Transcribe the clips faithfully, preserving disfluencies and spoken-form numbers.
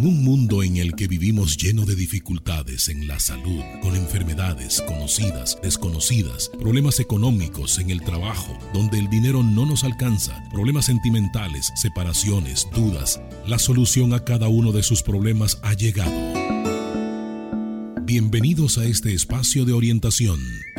En un mundo en el que vivimos lleno de dificultades en la salud, con enfermedades conocidas, desconocidas, problemas económicos en el trabajo, donde el dinero no nos alcanza, problemas sentimentales, separaciones, dudas, la solución a cada uno de sus problemas ha llegado. Bienvenidos a este espacio de orientación.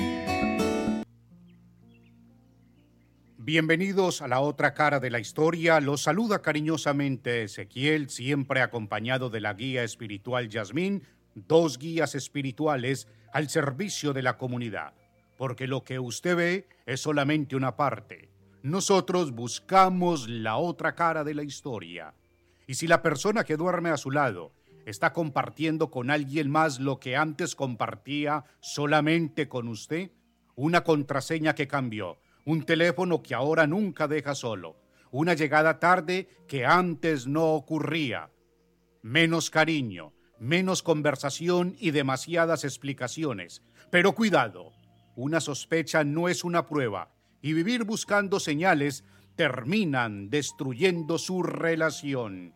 Bienvenidos a la otra cara de la historia. Los saluda cariñosamente Ezequiel, siempre acompañado de la guía espiritual Yasmín, dos guías espirituales al servicio de la comunidad. Porque lo que usted ve es solamente una parte. Nosotros buscamos la otra cara de la historia. Y si la persona que duerme a su lado está compartiendo con alguien más lo que antes compartía solamente con usted, una contraseña que cambió, un teléfono que ahora nunca deja solo, una llegada tarde que antes no ocurría, menos cariño, menos conversación y demasiadas explicaciones. Pero cuidado, una sospecha no es una prueba y vivir buscando señales terminan destruyendo su relación.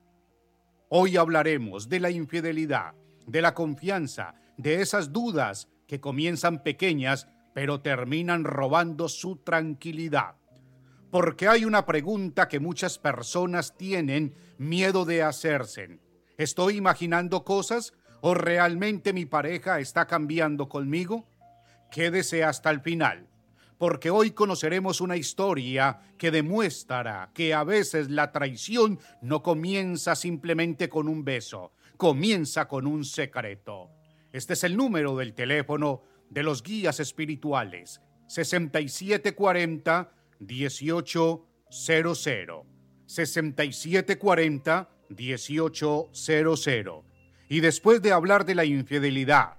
Hoy hablaremos de la infidelidad, de la confianza, de esas dudas que comienzan pequeñas pero terminan robando su tranquilidad. Porque hay una pregunta que muchas personas tienen miedo de hacerse. ¿Estoy imaginando cosas o realmente mi pareja está cambiando conmigo? Quédese hasta el final, porque hoy conoceremos una historia que demuestra que a veces la traición no comienza simplemente con un beso, comienza con un secreto. Este es el número del teléfono de los guías espirituales, sesenta y siete cuarenta, dieciocho cero cero, sesenta y siete cuarenta, dieciocho cero cero. Y después de hablar de la infidelidad,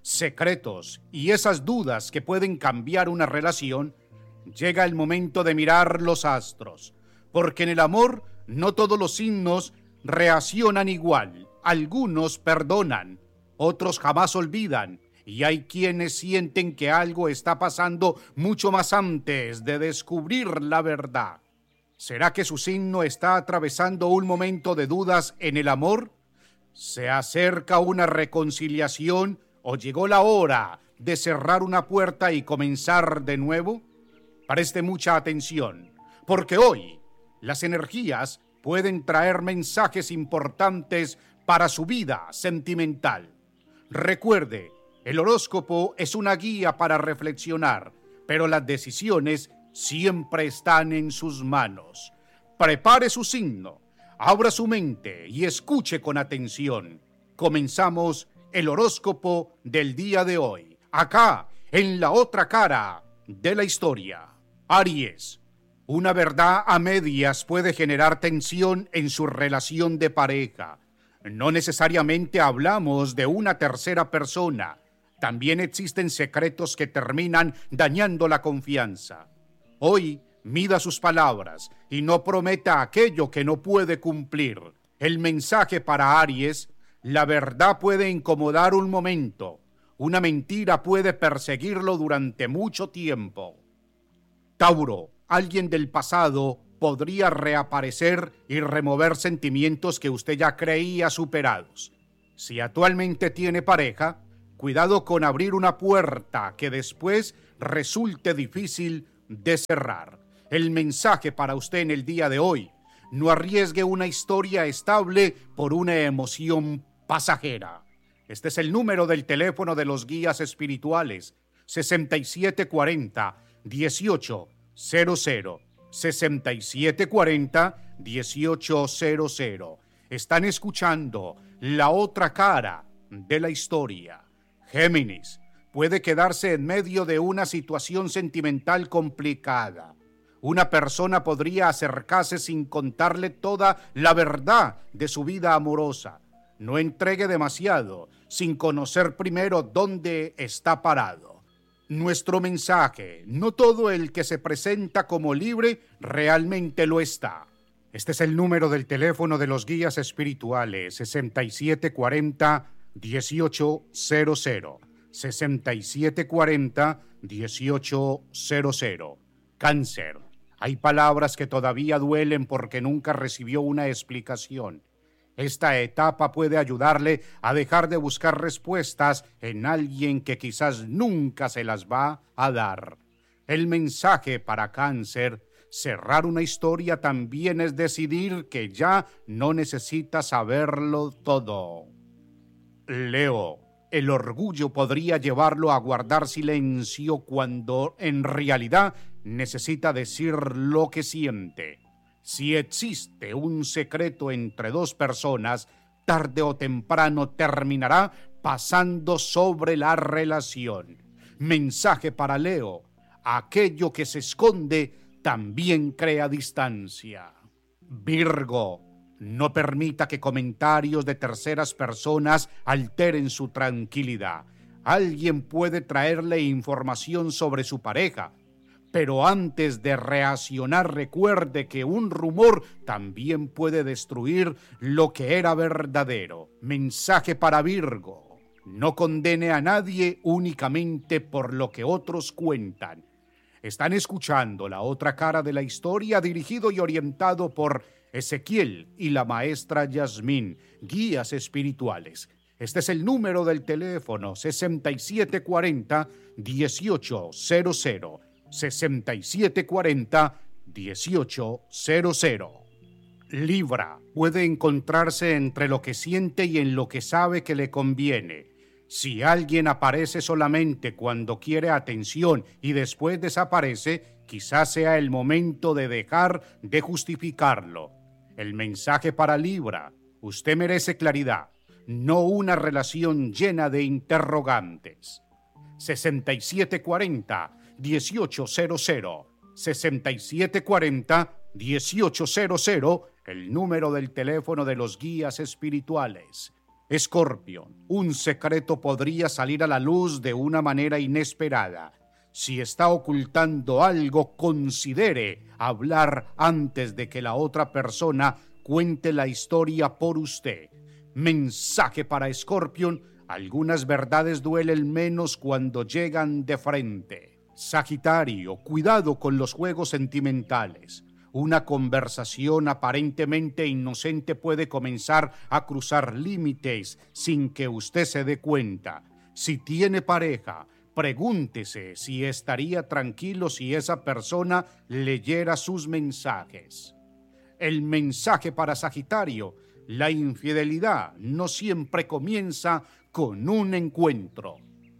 secretos y esas dudas que pueden cambiar una relación, llega el momento de mirar los astros, porque en el amor no todos los signos reaccionan igual. Algunos perdonan, otros jamás olvidan, y hay quienes sienten que algo está pasando mucho más antes de descubrir la verdad. ¿Será que su signo está atravesando un momento de dudas en el amor? ¿Se acerca una reconciliación o llegó la hora de cerrar una puerta y comenzar de nuevo? Preste mucha atención, porque hoy las energías pueden traer mensajes importantes para su vida sentimental. Recuerde, el horóscopo es una guía para reflexionar, pero las decisiones siempre están en sus manos. Prepare su signo, abra su mente y escuche con atención. Comenzamos el horóscopo del día de hoy, acá, en la otra cara de la historia. Aries, una verdad a medias puede generar tensión en su relación de pareja. No necesariamente hablamos de una tercera persona. También existen secretos que terminan dañando la confianza. Hoy, mida sus palabras y no prometa aquello que no puede cumplir. El mensaje para Aries: la verdad puede incomodar un momento. Una mentira puede perseguirlo durante mucho tiempo. Tauro, alguien del pasado podría reaparecer y remover sentimientos que usted ya creía superados. Si actualmente tiene pareja, cuidado con abrir una puerta que después resulte difícil de cerrar. El mensaje para usted en el día de hoy: no arriesgue una historia estable por una emoción pasajera. Este es el número del teléfono de los guías espirituales, sesenta y siete cuarenta, dieciocho cero cero, sesenta y siete cuarenta, dieciocho cero cero. Están escuchando la otra cara de la historia. Géminis, puede quedarse en medio de una situación sentimental complicada. Una persona podría acercarse sin contarle toda la verdad de su vida amorosa. No entregue demasiado sin conocer primero dónde está parado. Nuestro mensaje: no todo el que se presenta como libre realmente lo está. Este es el número del teléfono de los guías espirituales, sesenta y siete cuarenta, dieciocho cero cero, sesenta y siete cuarenta, dieciocho cero cero. Cáncer, hay palabras que todavía duelen porque nunca recibió una explicación. Esta etapa puede ayudarle a dejar de buscar respuestas en alguien que quizás nunca se las va a dar. El mensaje para Cáncer: cerrar una historia también es decidir que ya no necesita saberlo todo. Leo: el orgullo podría llevarlo a guardar silencio cuando en realidad necesita decir lo que siente. Si existe un secreto entre dos personas, tarde o temprano terminará pasando sobre la relación. Mensaje para Leo: aquello que se esconde también crea distancia. Virgo: no permita que comentarios de terceras personas alteren su tranquilidad. Alguien puede traerle información sobre su pareja, pero antes de reaccionar recuerde que un rumor también puede destruir lo que era verdadero. Mensaje para Virgo: no condene a nadie únicamente por lo que otros cuentan. Están escuchando La Otra Cara de la Historia, dirigido y orientado por Ezequiel y la maestra Yasmín, guías espirituales. Este es el número del teléfono: sesenta y siete cuarenta, dieciocho cero cero. sesenta y siete cuarenta, dieciocho cero cero. Libra: puede encontrarse entre lo que siente y en lo que sabe que le conviene. Si alguien aparece solamente cuando quiere atención y después desaparece, quizás sea el momento de dejar de justificarlo. El mensaje para Libra: usted merece claridad, no una relación llena de interrogantes. sesenta y siete cuarenta, dieciocho cero cero. sesenta y siete cuarenta, dieciocho cero cero, el número del teléfono de los guías espirituales. Escorpio: un secreto podría salir a la luz de una manera inesperada. Si está ocultando algo, considere hablar antes de que la otra persona cuente la historia por usted. Mensaje para Escorpio: algunas verdades duelen menos cuando llegan de frente. Sagitario: cuidado con los juegos sentimentales. Una conversación aparentemente inocente puede comenzar a cruzar límites sin que usted se dé cuenta. Si tiene pareja, pregúntese si estaría tranquilo si esa persona leyera sus mensajes. El mensaje para Sagitario: la infidelidad no siempre comienza con un encuentro.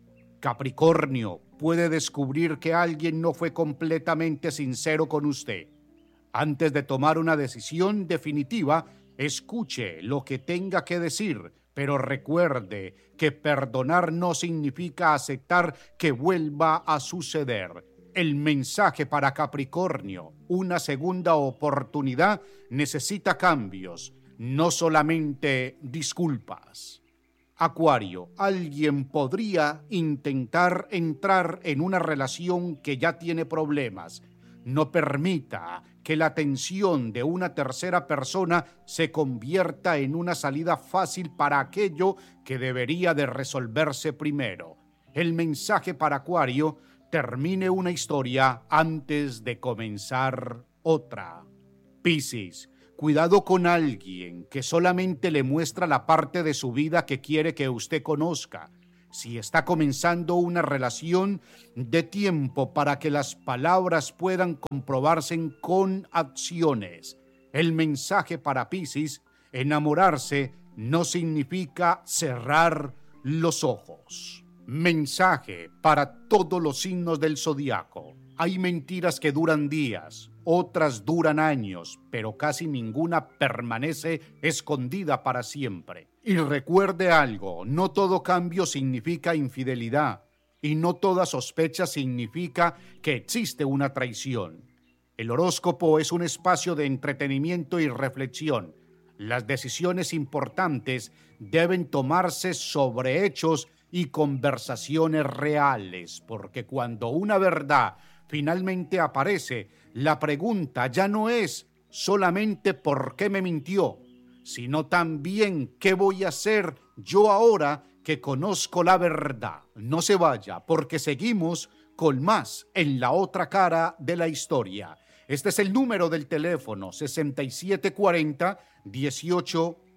Capricornio: puede descubrir que alguien no fue completamente sincero con usted. Antes de tomar una decisión definitiva, escuche lo que tenga que decir, pero recuerde que perdonar no significa aceptar que vuelva a suceder. El mensaje para Capricornio: una segunda oportunidad necesita cambios, no solamente disculpas. Acuario: alguien podría intentar entrar en una relación que ya tiene problemas. No permita que la tensión de una tercera persona se convierta en una salida fácil para aquello que debería de resolverse primero. El mensaje para Acuario: termine una historia antes de comenzar otra. Piscis: cuidado con alguien que solamente le muestra la parte de su vida que quiere que usted conozca. Si está comenzando una relación, dé tiempo para que las palabras puedan comprobarse con acciones. El mensaje para Piscis: enamorarse no significa cerrar los ojos. Mensaje para todos los signos del zodiaco: hay mentiras que duran días, otras duran años, pero casi ninguna permanece escondida para siempre. Y recuerde algo: no todo cambio significa infidelidad, y no toda sospecha significa que existe una traición. El horóscopo es un espacio de entretenimiento y reflexión. Las decisiones importantes deben tomarse sobre hechos y conversaciones reales, porque cuando una verdad finalmente aparece, la pregunta ya no es solamente ¿por qué me mintió?, sino también ¿qué voy a hacer yo ahora que conozco la verdad? No se vaya, porque seguimos con más en La Otra Cara de la Historia. Este es el número del teléfono: sesenta y siete cuarenta, dieciocho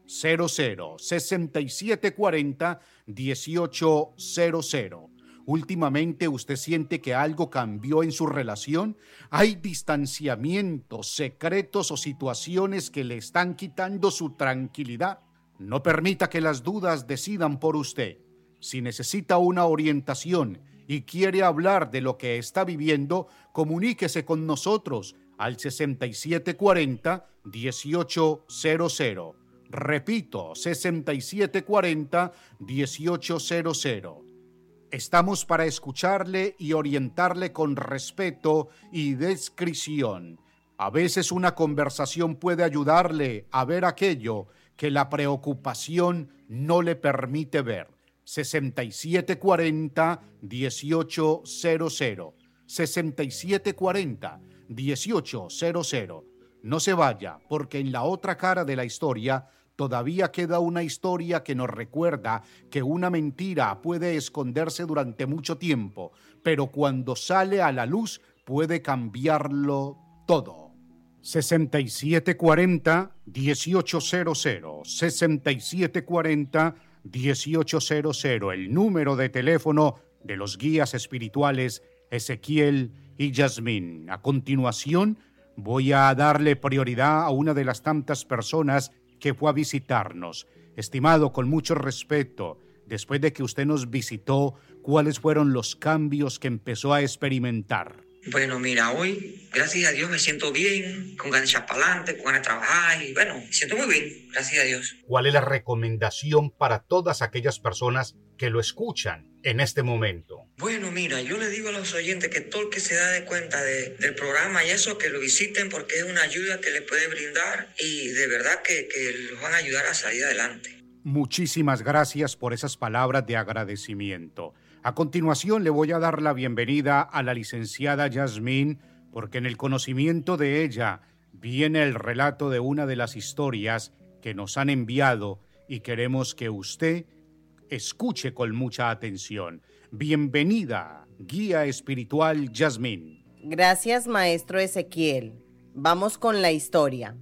cero cero, sesenta y siete cuarenta, dieciocho cero cero. Últimamente usted siente que algo cambió en su relación. Hay distanciamientos, secretos o situaciones que le están quitando su tranquilidad. No permita que las dudas decidan por usted. Si necesita una orientación y quiere hablar de lo que está viviendo, comuníquese con nosotros al sesenta y siete cuarenta, dieciocho cero cero. Repito, sesenta y siete cuarenta, dieciocho cero cero. Estamos para escucharle y orientarle con respeto y discreción. A veces una conversación puede ayudarle a ver aquello que la preocupación no le permite ver. sesenta y siete cuarenta, dieciocho cero cero. sesenta y siete cuarenta, dieciocho cero cero. No se vaya, porque en la otra cara de la historia todavía queda una historia que nos recuerda que una mentira puede esconderse durante mucho tiempo, pero cuando sale a la luz puede cambiarlo todo. sesenta y siete cuarenta, dieciocho cero cero. sesenta y siete cuarenta, dieciocho cero cero. El número de teléfono de los guías espirituales Ezequiel y Yasmín. A continuación, voy a darle prioridad a una de las tantas personas que fue a visitarnos. Estimado, con mucho respeto, después de que usted nos visitó, ¿cuáles fueron los cambios que empezó a experimentar? Bueno, mira, hoy, gracias a Dios, me siento bien, con ganas de echar para adelante, con ganas de trabajar y bueno, me siento muy bien, gracias a Dios. ¿Cuál es la recomendación para todas aquellas personas que lo escuchan en este momento? Bueno, mira, yo le digo a los oyentes que todo el que se da de cuenta de, del programa y eso, que lo visiten porque es una ayuda que les puede brindar y de verdad que, que los van a ayudar a salir adelante. Muchísimas gracias por esas palabras de agradecimiento. A continuación le voy a dar la bienvenida a la licenciada Yasmín, porque en el conocimiento de ella viene el relato de una de las historias que nos han enviado y queremos que usted escuche con mucha atención. Bienvenida, guía espiritual Yasmín. Gracias, maestro Ezequiel. Vamos con la historia.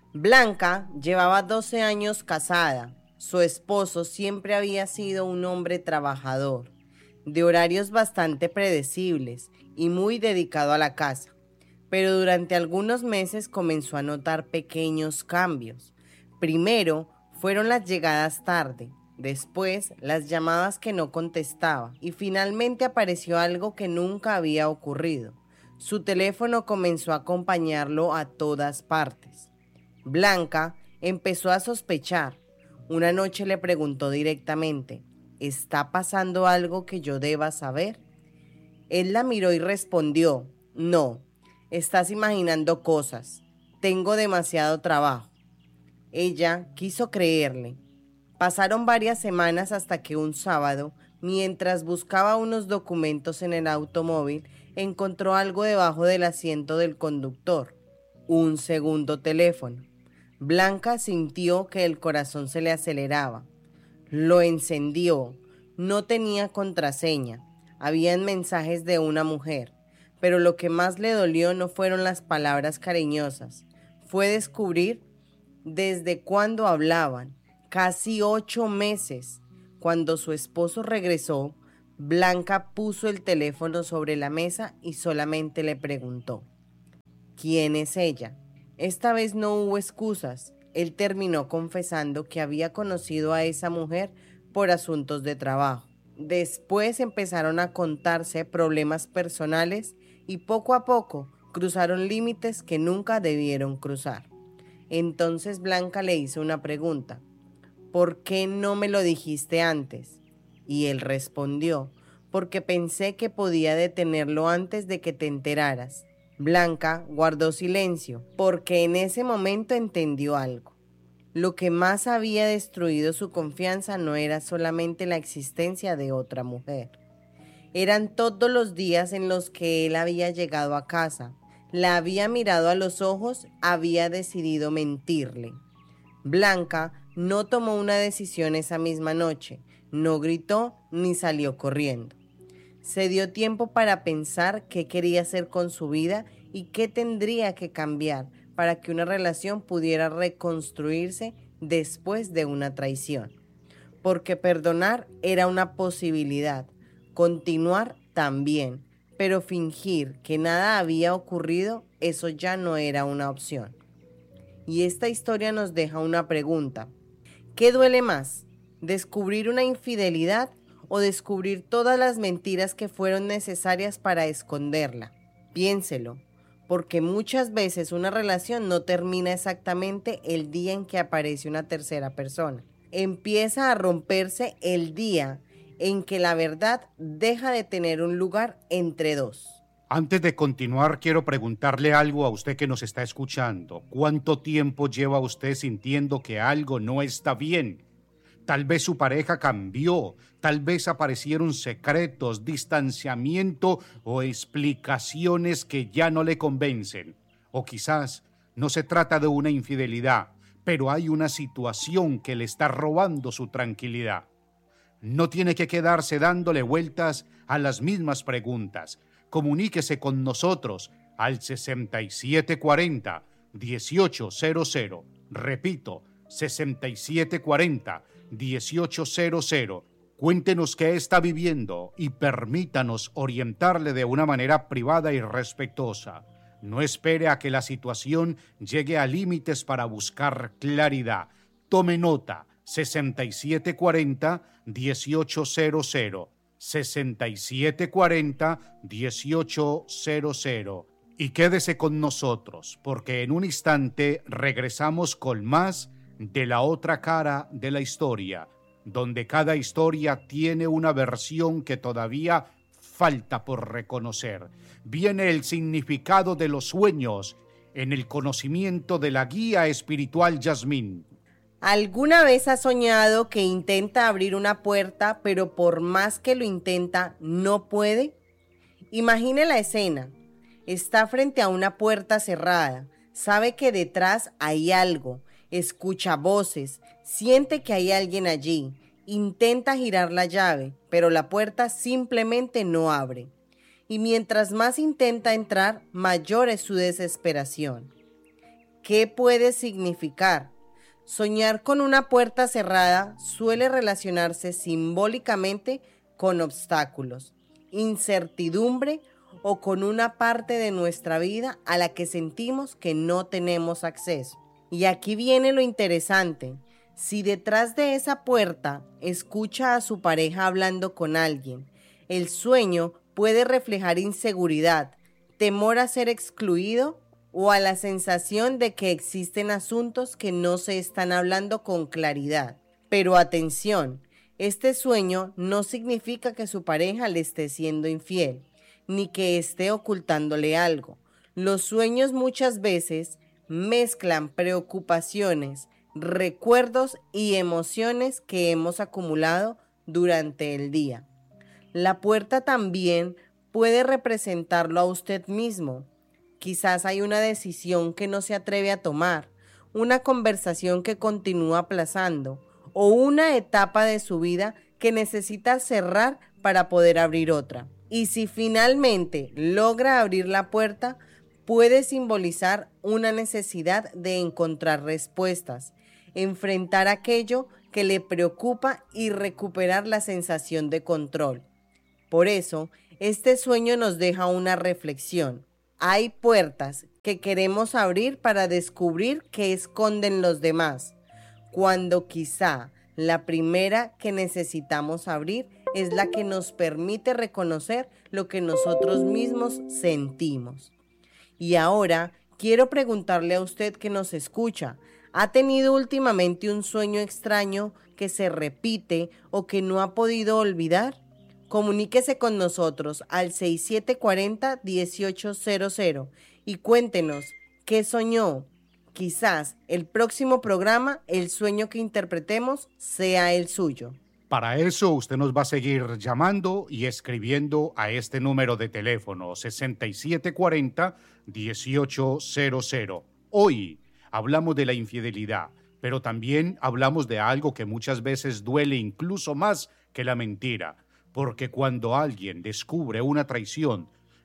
Blanca llevaba doce años casada. Su esposo siempre había sido un hombre trabajador, de horarios bastante predecibles y muy dedicado a la casa, pero durante algunos meses comenzó a notar pequeños cambios. Primero fueron las llegadas tarde, después las llamadas que no contestaba y finalmente apareció algo que nunca había ocurrido. Su teléfono comenzó a acompañarlo a todas partes. Blanca empezó a sospechar. Una noche le preguntó directamente: ¿está pasando algo que yo deba saber? Él la miró y respondió: no, estás imaginando cosas. Tengo demasiado trabajo. Ella quiso creerle. Pasaron varias semanas hasta que un sábado, mientras buscaba unos documentos en el automóvil, encontró algo debajo del asiento del conductor. Un segundo teléfono. Blanca sintió que el corazón se le aceleraba. Lo encendió. No tenía contraseña. Habían mensajes de una mujer. Pero lo que más le dolió no fueron las palabras cariñosas. Fue descubrir desde cuándo hablaban. Casi ocho meses. Cuando su esposo regresó, Blanca puso el teléfono sobre la mesa y solamente le preguntó: ¿quién es ella? Esta vez no hubo excusas. Él terminó confesando que había conocido a esa mujer por asuntos de trabajo. Después empezaron a contarse problemas personales y poco a poco cruzaron límites que nunca debieron cruzar. Entonces Blanca le hizo una pregunta: ¿por qué no me lo dijiste antes? Y él respondió: porque pensé que podía detenerlo antes de que te enteraras. Blanca guardó silencio, porque en ese momento entendió algo. Lo que más había destruido su confianza no era solamente la existencia de otra mujer. Eran todos los días en los que él había llegado a casa, la había mirado a los ojos, había decidido mentirle. Blanca no tomó una decisión esa misma noche, no gritó ni salió corriendo. Se dio tiempo para pensar qué quería hacer con su vida y qué tendría que cambiar para que una relación pudiera reconstruirse después de una traición. Porque perdonar era una posibilidad, continuar también, pero fingir que nada había ocurrido, eso ya no era una opción. Y esta historia nos deja una pregunta. ¿Qué duele más? ¿Descubrir una infidelidad o descubrir todas las mentiras que fueron necesarias para esconderla? Piénselo, porque muchas veces una relación no termina exactamente el día en que aparece una tercera persona. Empieza a romperse el día en que la verdad deja de tener un lugar entre dos. Antes de continuar, quiero preguntarle algo a usted que nos está escuchando. ¿Cuánto tiempo lleva usted sintiendo que algo no está bien? Tal vez su pareja cambió, tal vez aparecieron secretos, distanciamiento o explicaciones que ya no le convencen. O quizás no se trata de una infidelidad, pero hay una situación que le está robando su tranquilidad. No tiene que quedarse dándole vueltas a las mismas preguntas. Comuníquese con nosotros al sesenta y siete cuarenta, dieciocho cero cero. Repito, sesenta y siete cuarenta, dieciocho cero cero. Cuéntenos qué está viviendo y permítanos orientarle de una manera privada y respetuosa. No espere a que la situación llegue a límites para buscar claridad. Tome nota, sesenta y siete cuarenta, dieciocho cero cero. sesenta y siete cuarenta, dieciocho cero cero. Y quédese con nosotros, porque en un instante regresamos con más de La Otra Cara de la Historia, donde cada historia tiene una versión que todavía falta por reconocer. Viene el significado de los sueños en el conocimiento de la guía espiritual Yasmín. ¿Alguna vez has soñado que intenta abrir una puerta, pero por más que lo intenta, no puede? Imagine la escena. Está frente a una puerta cerrada. Sabe que detrás hay algo. Escucha voces. Siente que hay alguien allí. Intenta girar la llave, pero la puerta simplemente no abre. Y mientras más intenta entrar, mayor es su desesperación. ¿Qué puede significar? Soñar con una puerta cerrada suele relacionarse simbólicamente con obstáculos, incertidumbre o con una parte de nuestra vida a la que sentimos que no tenemos acceso. Y aquí viene lo interesante. Si detrás de esa puerta escucha a su pareja hablando con alguien, el sueño puede reflejar inseguridad, temor a ser excluido o a la sensación de que existen asuntos que no se están hablando con claridad. Pero atención, este sueño no significa que su pareja le esté siendo infiel, ni que esté ocultándole algo. Los sueños muchas veces mezclan preocupaciones, recuerdos y emociones que hemos acumulado durante el día. La puerta también puede representarlo a usted mismo. Quizás hay una decisión que no se atreve a tomar, una conversación que continúa aplazando o una etapa de su vida que necesita cerrar para poder abrir otra. Y si finalmente logra abrir la puerta, puede simbolizar una necesidad de encontrar respuestas, enfrentar aquello que le preocupa y recuperar la sensación de control. Por eso, este sueño nos deja una reflexión. Hay puertas que queremos abrir para descubrir qué esconden los demás, cuando quizá la primera que necesitamos abrir es la que nos permite reconocer lo que nosotros mismos sentimos. Y ahora quiero preguntarle a usted que nos escucha, ¿ha tenido últimamente un sueño extraño que se repite o que no ha podido olvidar? Comuníquese con nosotros al seis siete cuarenta, dieciocho cero cero y cuéntenos qué soñó. Quizás el próximo programa, el sueño que interpretemos sea el suyo. Para eso usted nos va a seguir llamando y escribiendo a este número de teléfono sesenta y siete cuarenta, dieciocho cero cero. Hoy hablamos de la infidelidad, pero también hablamos de algo que muchas veces duele incluso más que la mentira. Porque cuando alguien descubre una traición,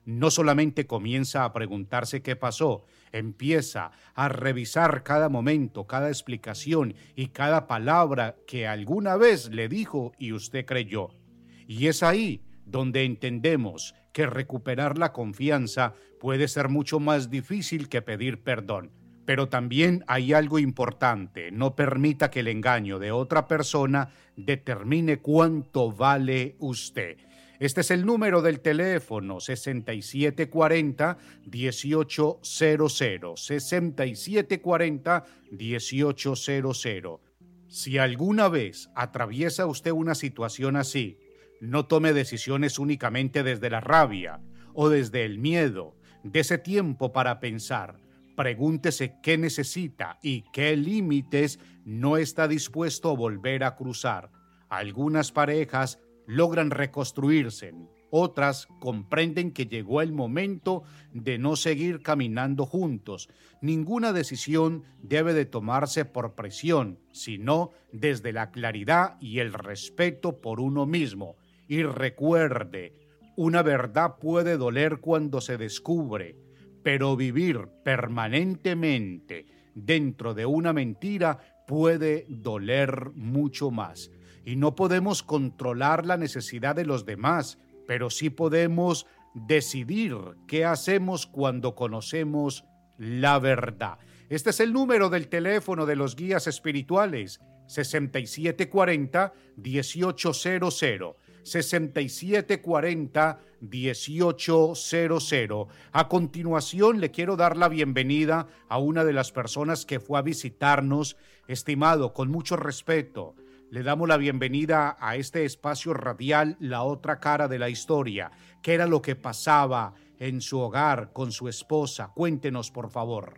no solamente comienza a preguntarse qué pasó, empieza a revisar cada momento, cada explicación y cada palabra que alguna vez le dijo y usted creyó. Y es ahí donde entendemos que recuperar la confianza puede ser mucho más difícil que pedir perdón. Pero también hay algo importante: no permita que el engaño de otra persona determine cuánto vale usted. Este es el número del teléfono: sesenta y siete cuarenta, dieciocho cero cero, sesenta y siete cuarenta, dieciocho cero cero. Si alguna vez atraviesa usted una situación así, no tome decisiones únicamente desde la rabia o desde el miedo. Dese tiempo para pensar. Pregúntese qué necesita y qué límites no está dispuesto a volver a cruzar. Algunas parejas logran reconstruirse, otras comprenden que llegó el momento de no seguir caminando juntos. Ninguna decisión debe de tomarse por presión, sino desde la claridad y el respeto por uno mismo. Y recuerde, una verdad puede doler cuando se descubre, pero vivir permanentemente dentro de una mentira puede doler mucho más. Y no podemos controlar la necesidad de los demás, pero sí podemos decidir qué hacemos cuando conocemos la verdad. Este es el número del teléfono de los guías espirituales: sesenta y siete cuarenta, dieciocho cero cero. sesenta y siete cuarenta, dieciocho cero cero. A continuación, le quiero dar la bienvenida a una de las personas que fue a visitarnos. Estimado, con mucho respeto, le damos la bienvenida a este espacio radial, La Otra Cara de la Historia. ¿Qué era lo que pasaba en su hogar con su esposa? Cuéntenos, por favor.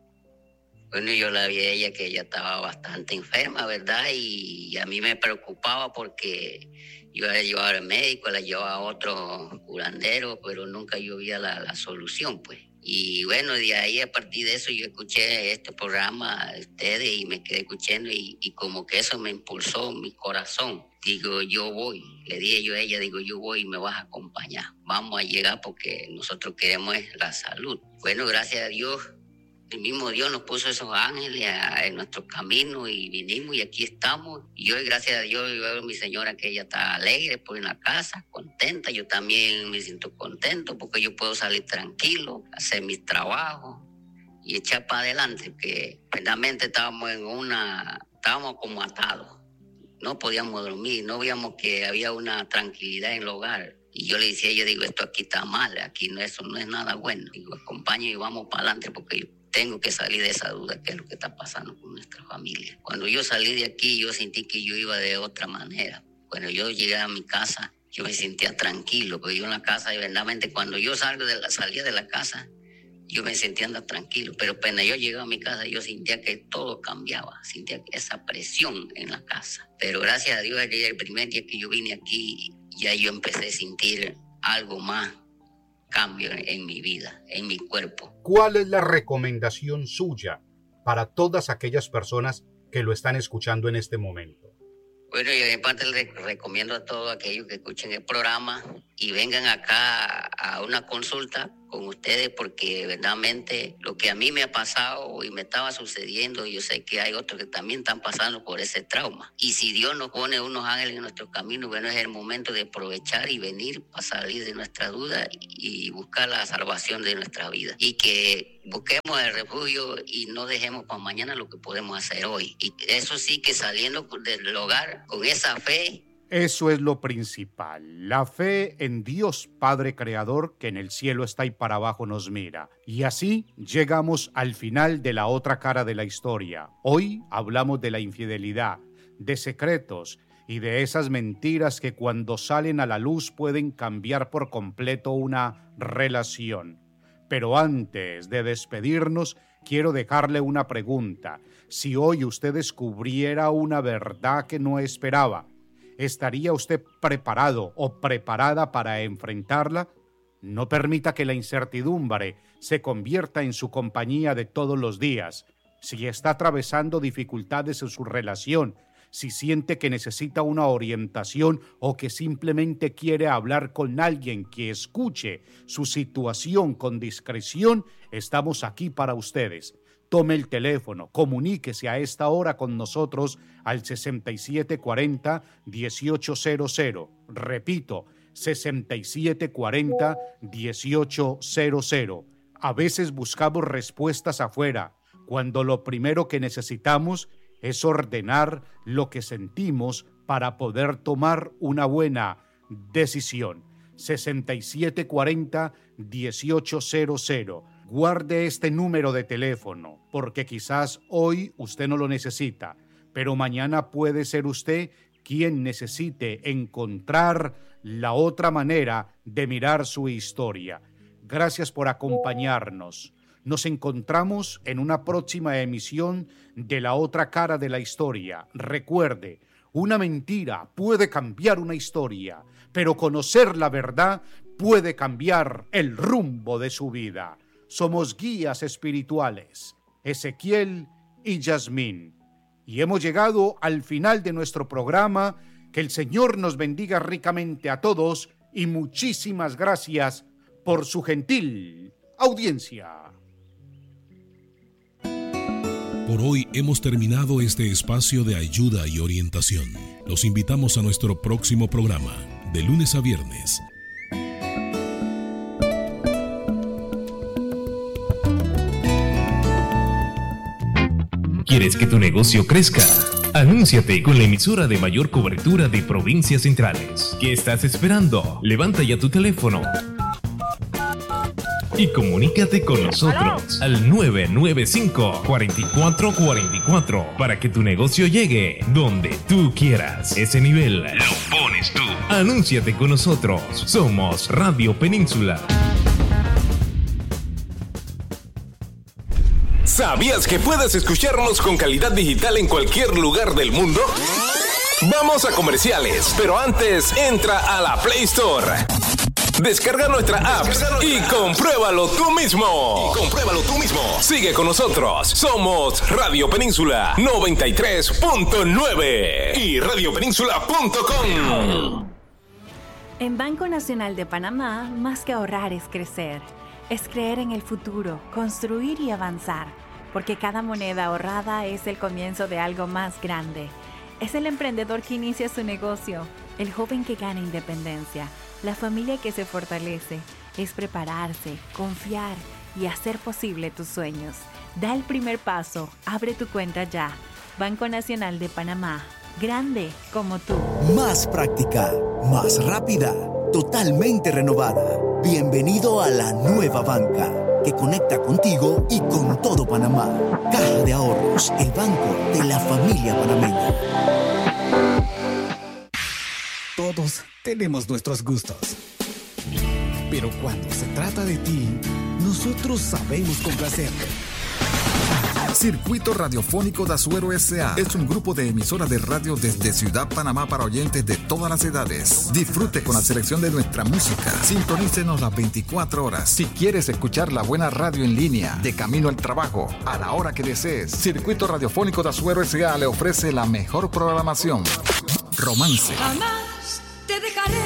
Bueno, yo la vi a ella que ella estaba bastante enferma, ¿verdad? Y a mí me preocupaba porque yo la llevaba al médico, la llevaba a otro curandero, pero nunca yo veía la, la solución, pues. Y bueno, de ahí a partir de eso yo escuché este programa de ustedes y me quedé escuchando y, y como que eso me impulsó mi corazón. Digo, yo voy, le dije yo a ella, digo, yo voy y me vas a acompañar. Vamos a llegar porque nosotros queremos la salud. Bueno, gracias a Dios. El mismo Dios nos puso esos ángeles en nuestro camino y vinimos y aquí estamos. Y hoy, gracias a Dios, yo veo a mi señora que ella está alegre por en la casa, contenta. Yo también me siento contento porque yo puedo salir tranquilo, hacer mis trabajos y echar para adelante. Porque verdaderamente estábamos en una, estábamos como atados. No podíamos dormir, no veíamos que había una tranquilidad en el hogar. Y yo le decía, yo digo, esto aquí está mal, aquí no, eso no es nada bueno. Digo, acompañe y vamos para adelante porque yo tengo que salir de esa duda, que es lo que está pasando con nuestra familia. Cuando yo salí de aquí, yo sentí que yo iba de otra manera. Cuando yo llegué a mi casa, yo me sentía tranquilo, porque yo en la casa, y verdaderamente, cuando yo salgo de la, salía de la casa, yo me sentía andar tranquilo. Pero cuando yo llegué a mi casa, yo sentía que todo cambiaba, sentía esa presión en la casa. Pero gracias a Dios, el primer día que yo vine aquí, ya yo empecé a sentir algo más, cambio en mi vida, en mi cuerpo. ¿Cuál es la recomendación suya para todas aquellas personas que lo están escuchando en este momento? Bueno, yo en parte le recomiendo a todos aquellos que escuchen el programa y vengan acá a una consulta con ustedes, porque verdaderamente lo que a mí me ha pasado y me estaba sucediendo, yo sé que hay otros que también están pasando por ese trauma. Y si Dios nos pone unos ángeles en nuestro camino, bueno, es el momento de aprovechar y venir para salir de nuestra duda y buscar la salvación de nuestra vida. Y que busquemos el refugio y no dejemos para mañana lo que podemos hacer hoy. Y eso sí, que saliendo del hogar con esa fe. Eso es lo principal, la fe en Dios Padre Creador, que en el cielo está y para abajo nos mira. Y así llegamos al final de La Otra Cara de la Historia. Hoy hablamos de la infidelidad, de secretos y de esas mentiras que cuando salen a la luz pueden cambiar por completo una relación. Pero antes de despedirnos, quiero dejarle una pregunta. Si hoy usted descubriera una verdad que no esperaba, ¿estaría usted preparado o preparada para enfrentarla? No permita que la incertidumbre se convierta en su compañía de todos los días. Si está atravesando dificultades en su relación, Si siente que necesita una orientación o que simplemente quiere hablar con alguien que escuche su situación con discreción, estamos aquí para ustedes. Tome el teléfono, comuníquese a esta hora con nosotros al sesenta y siete cuarenta, dieciocho cero cero. Repito, sesenta y siete cuarenta, dieciocho cero cero. A veces buscamos respuestas afuera, cuando lo primero que necesitamos es ordenar lo que sentimos para poder tomar una buena decisión. sesenta y siete cuarenta, dieciocho cero cero. Guarde este número de teléfono, porque quizás hoy usted no lo necesita, pero mañana puede ser usted quien necesite encontrar la otra manera de mirar su historia. Gracias por acompañarnos. Nos encontramos en una próxima emisión de La Otra Cara de la Historia. Recuerde, una mentira puede cambiar una historia, pero conocer la verdad puede cambiar el rumbo de su vida. Somos guías espirituales, Ezequiel y Yasmín. Y hemos llegado al final de nuestro programa. Que el Señor nos bendiga ricamente a todos y muchísimas gracias por su gentil audiencia. Por hoy hemos terminado este espacio de ayuda y orientación. Los invitamos a nuestro próximo programa, de lunes a viernes. ¿Quieres que tu negocio crezca? Anúnciate con la emisora de mayor cobertura de provincias centrales. ¿Qué estás esperando? Levanta ya tu teléfono y comunícate con nosotros al nueve nueve cinco, cuatro cuatro cuatro cuatro para que tu negocio llegue donde tú quieras. Ese nivel lo pones tú. Anúnciate con nosotros. Somos Radio Península. ¿Sabías que puedes escucharnos con calidad digital en cualquier lugar del mundo? Vamos a comerciales, pero antes entra a la Play Store. Descarga nuestra app y compruébalo tú mismo. Y compruébalo tú mismo. Sigue con nosotros. Somos Radio Península noventa y tres punto nueve y radio península punto com. En Banco Nacional de Panamá, más que ahorrar es crecer. Es creer en el futuro, construir y avanzar. Porque cada moneda ahorrada es el comienzo de algo más grande. Es el emprendedor que inicia su negocio, el joven que gana independencia, la familia que se fortalece. Es prepararse, confiar y hacer posible tus sueños. Da el primer paso, abre tu cuenta ya. Banco Nacional de Panamá, grande como tú. Más práctica, más rápida, totalmente renovada. Bienvenido a la nueva banca, que conecta contigo y con todo Panamá. Caja de Ahorros, el banco de la familia panameña. Todos tenemos nuestros gustos. Pero cuando se trata de ti, nosotros sabemos complacerte. Circuito Radiofónico de Azuero S A es un grupo de emisoras de radio desde Ciudad Panamá para oyentes de todas las edades. Disfrute con la selección de nuestra música. Sintonícenos las veinticuatro horas. Si quieres escuchar la buena radio en línea, de camino al trabajo, a la hora que desees, Circuito Radiofónico de Azuero S A le ofrece la mejor programación. Romance. Jamás te dejaré.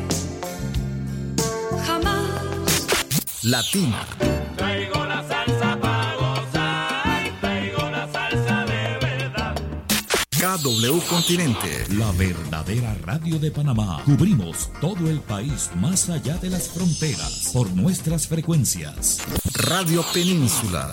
Jamás. Latina. Traigo la salsa para gozar. Traigo la salsa de verdad. K W Continente. La verdadera radio de Panamá. Cubrimos todo el país más allá de las fronteras por nuestras frecuencias. Radio Península.